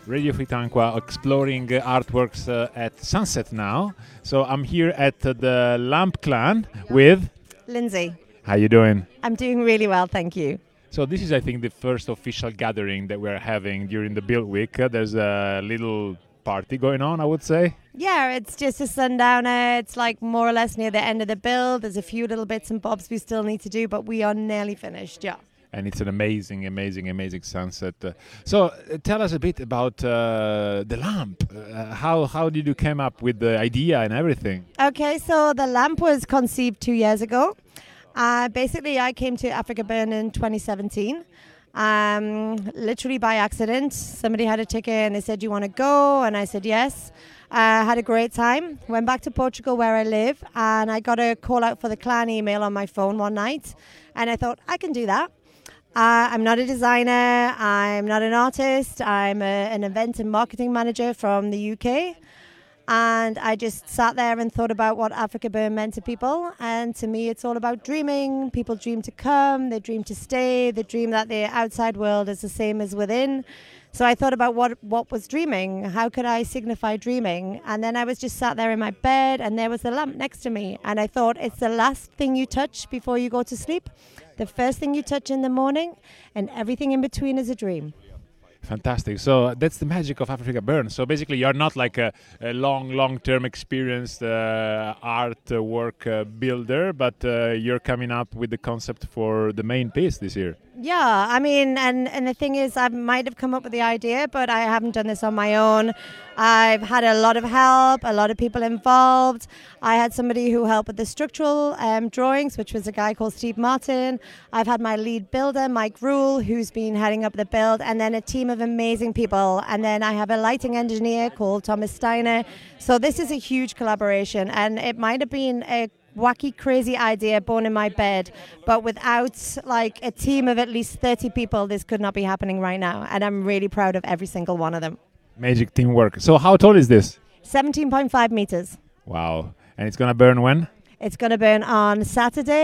Radio Fritanqua exploring artworks at sunset now. So I'm here at the Lamp Clan with Lindsay. How you doing? I'm doing really well, thank you. So this is, I think, the first official gathering that we're having during the Build Week. There's a little party going on, I would say. Yeah, it's just a sundowner. It's like more or less near the end of the build. There's a few little bits and bobs we still need to do, but we are nearly finished, yeah. And it's an amazing, amazing, amazing sunset. So tell us a bit about the lamp. How did you come up with the idea and everything? Okay, so the lamp was conceived 2 years ago. Basically, I came to Africa Burn in 2017. Literally by accident. Somebody had a ticket and they said, "Do you want to go?" And I said yes. Had a great time. Went back to Portugal where I live, and I got a call out for the clan email on my phone one night, and I thought, I can do that. I'm not a designer, I'm not an artist, I'm an event and marketing manager from the UK. And I just sat there and thought about what Africa Burn meant to people. And to me, it's all about dreaming. People dream to come, they dream to stay, they dream that the outside world is the same as within. So I thought about what was dreaming? How could I signify dreaming? And then I was just sat there in my bed and there was the lamp next to me. And I thought, it's the last thing you touch before you go to sleep, the first thing you touch in the morning, and everything in between is a dream. Fantastic. So that's the magic of Africa Burn. So basically, you're not like a long-term experienced artwork builder, but you're coming up with the concept for the main piece this year. Yeah, I mean, and the thing is, I might have come up with the idea, but I haven't done this on my own. I've had a lot of help, a lot of people involved. I had somebody who helped with the structural drawings, which was a guy called Steve Martin. I've had my lead builder, Mike Rule, who's been heading up the build, and then a team of amazing people. And then I have a lighting engineer called Thomas Steiner. So this is a huge collaboration, and it might have been a wacky, crazy idea born in my bed, but without like a team of at least 30 people, this could not be happening right now. And I'm really proud of every single one of them. Magic teamwork. So how tall is this? 17.5 meters. Wow. And it's going to burn when? It's going to burn on Saturday.